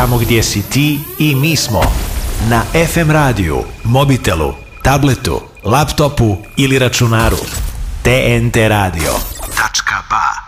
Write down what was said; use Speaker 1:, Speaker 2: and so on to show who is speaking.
Speaker 1: Tamo gdje si ti i mi smo. Na FM radiju, mobitelu, tabletu, laptopu ili računaru. TNT radio. .ba